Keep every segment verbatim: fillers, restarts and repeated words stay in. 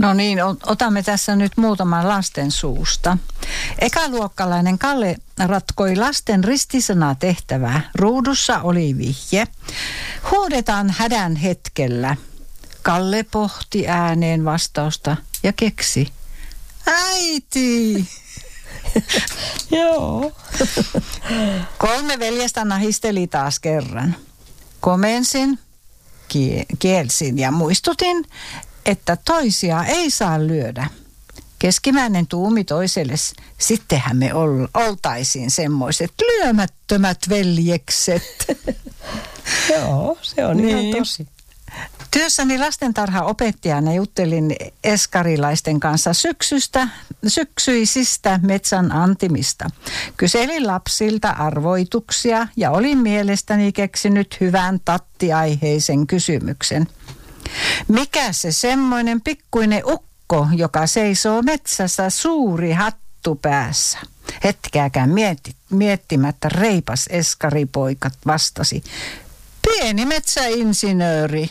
No niin, otamme tässä nyt muutaman lasten suusta. Ekaluokkalainen Kalle ratkoi lasten ristisanaa tehtävää. Ruudussa oli vihje. Huudetaan hädän hetkellä. Kalle pohti ääneen vastausta ja keksi. Äiti! Joo. Kolme veljestä nahisteli taas kerran. Komensin, kie- kielsin ja muistutin, että toisia ei saa lyödä. Keskimmäinen tuumi toiselle, sittenhän me ol, oltaisiin semmoiset lyömättömät veljekset. Joo, se on niin. Ihan tosi. Työssäni lastentarhaopettajana juttelin eskarilaisten kanssa syksystä, syksyisistä metsän antimista. Kyselin lapsilta arvoituksia ja olin mielestäni keksinyt hyvän tattiaiheisen kysymyksen. Mikä se semmoinen pikkuinen ukko, joka seisoo metsässä suuri hattu päässä? Hetkeäkään mietti, miettimättä reipas eskaripoika vastasi. Pieni metsäinsinööri.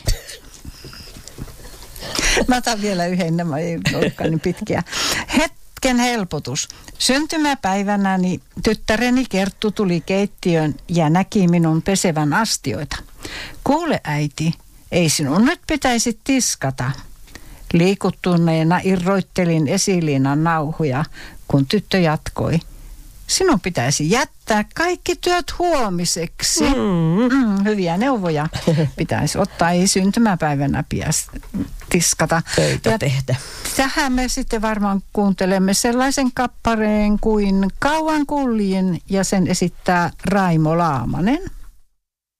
Mä otan vielä yhden, nämä ei olekaan niin pitkiä. Hetken helpotus. Syntymäpäivänäni tyttäreni Kerttu tuli keittiöön ja näki minun pesevän astioita. Kuule äiti, ei sinun nyt pitäisi tiskata. Liikuttuneena irroittelin esiliinan nauhuja, kun tyttö jatkoi. Sinun pitäisi jättää kaikki työt huomiseksi. Mm. Mm, hyviä neuvoja pitäisi ottaa, ei syntymäpäivänä piäs tiskata. Töitä ja tehdä. Tähän me sitten varmaan kuuntelemme sellaisen kappareen kuin Kauan kuljin ja sen esittää Raimo Laamanen.